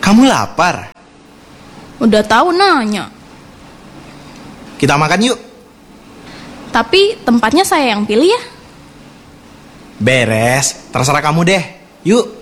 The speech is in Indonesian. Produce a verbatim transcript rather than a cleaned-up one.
Kamu lapar? Udah tahu nanya. Kita makan yuk. Tapi tempatnya saya yang pilih ya. Beres, terserah kamu deh. Yuk.